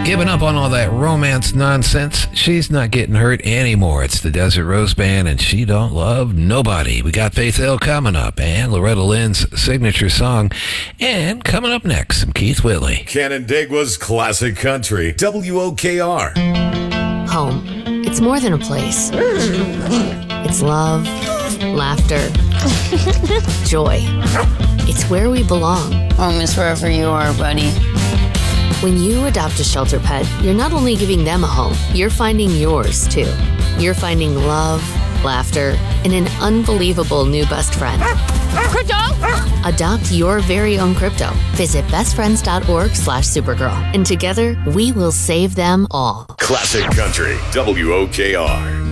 Giving up on all that romance nonsense. She's not getting hurt anymore. It's the Desert Rose Band, and she don't love nobody. We got Faith Hill coming up, and Loretta Lynn's signature song. And coming up next, some Keith Whitley. Canandaigua's classic country, WOKR. Home. It's more than a place. It's love, laughter, joy. It's where we belong. Home is wherever you are, buddy. When you adopt a shelter pet, you're not only giving them a home, you're finding yours too. You're finding love, laughter, and an unbelievable new best friend. Crypto! Adopt your very own crypto. Visit bestfriends.org/Supergirl. And together, we will save them all. Classic country, WOKR.